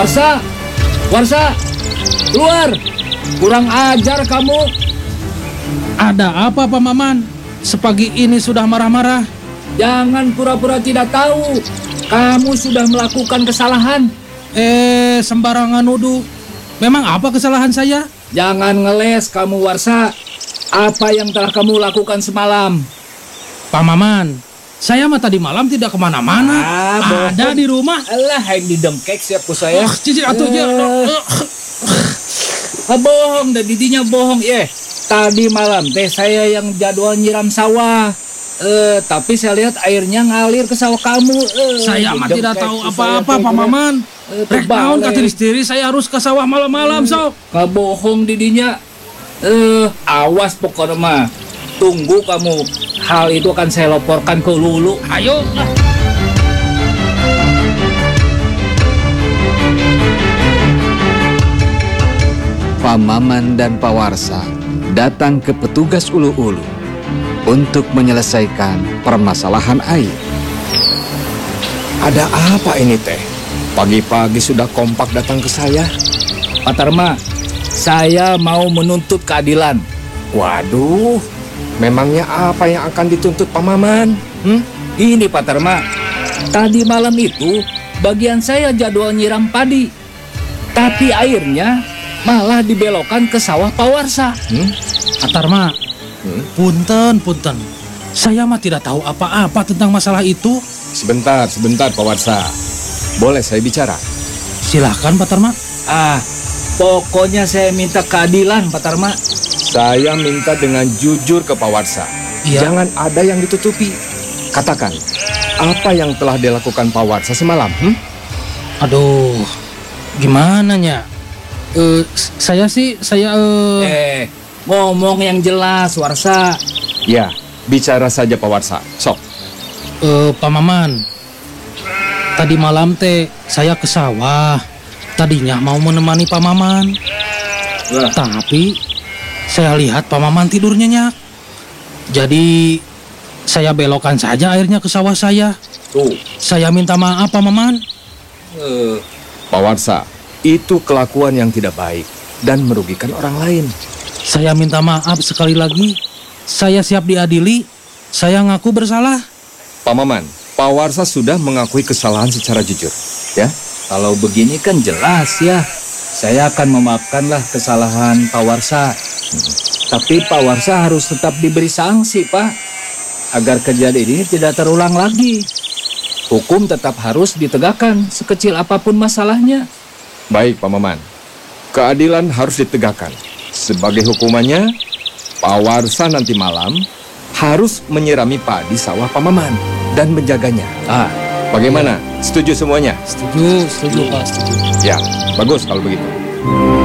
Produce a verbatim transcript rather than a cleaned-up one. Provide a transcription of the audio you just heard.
Warsa, Warsa, keluar. Kurang ajar kamu. Ada apa, Pak Maman? Sepagi ini sudah marah-marah. Jangan pura-pura tidak tahu. Kamu sudah melakukan kesalahan. Eh, sembarangan nuduh. Memang apa kesalahan saya? Jangan ngeles kamu, Warsa. Apa yang telah kamu lakukan semalam? Pak Maman, saya mah tadi malam tidak kemana-mana. Ah, Ada bohong. di rumah. Alah, yang didengkek siapku saya. Oh, cicik atuh Eh. ya. Ah, bohong, dan didinya bohong. Eh, tadi malam teh saya yang jadwal nyiram sawah. Eh, tapi saya lihat airnya ngalir ke sawah kamu. Eh, Saya mah tidak didengkek tahu tuh apa-apa, saya, Pak teh. Maman. Eh, Rek naon terbalik. kata istri saya harus ke sawah malam-malam, sok. Nggak bohong didinya. Eh, awas pokoknya mah. Tunggu kamu. Hal itu akan saya laporkan ke Lulu. Ayo. Pak Maman dan Pak Warsa datang ke petugas ulu-ulu untuk menyelesaikan permasalahan air. Ada apa ini teh? Pagi-pagi sudah kompak datang ke saya. Pak Tarma, saya mau menuntut keadilan. Waduh, memangnya apa yang akan dituntut Pak Maman? Hmm? Ini Pak Tarma, tadi malam itu bagian saya jadwal nyiram padi. Tapi airnya malah dibelokkan ke sawah Pak Warsa. Hmm? Atarma, Hmm? punten, punten. Saya mah tidak tahu apa-apa tentang masalah itu. Sebentar, sebentar Pak Warsa. Boleh saya bicara? Silahkan, Pak Tarma. Ah, pokoknya saya minta keadilan Pak Tarma. Saya minta dengan jujur ke Pak Warsa. Iya. Jangan ada yang ditutupi. Katakan, apa yang telah dilakukan Pak Warsa semalam? Hmm? Aduh, gimana nya? Eh, s- saya sih, saya eh Eh, ngomong yang jelas Warsa. Ya, bicara saja Pak Warsa. Sok. eh, Pak Maman. Tadi malam teh saya ke sawah. Tadinya mau menemani Pak Maman. Wah. Tapi saya lihat Pak Maman tidur nyenyak. Jadi saya belokkan saja airnya ke sawah saya. Tuh. Saya minta maaf Pak Maman. Eh, Pak Warsa, itu kelakuan yang tidak baik dan merugikan orang lain. Saya minta maaf sekali lagi. Saya siap diadili. Saya ngaku bersalah. Pak Maman, Pak Warsa sudah mengakui kesalahan secara jujur. Ya, kalau begini kan jelas ya. Saya akan memaafkanlah kesalahan Pak Warsa. Tapi Pak Warsa harus tetap diberi sanksi, Pak. Agar kejadian ini tidak terulang lagi. Hukum tetap harus ditegakkan sekecil apapun masalahnya. baik Pak Maman. Keadilan harus ditegakkan. Sebagai hukumannya, Pak Warsa nanti malam harus menyirami padi sawah Pak Maman dan menjaganya. Ah, Bagaimana? Setuju semuanya? Setuju, setuju Pak, setuju. Ya, bagus kalau begitu.